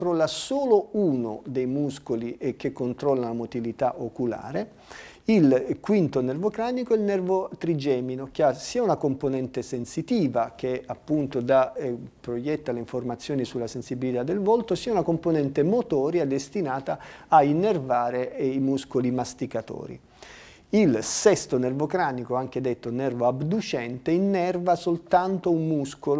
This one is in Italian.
controlla solo uno dei muscoli che controlla la motilità oculare. Il quinto nervo cranico è il nervo trigemino, che ha sia una componente sensitiva, che appunto proietta le informazioni sulla sensibilità del volto, sia una componente motoria destinata a innervare i muscoli masticatori. Il sesto nervo cranico, anche detto nervo abducente, innerva soltanto un muscolo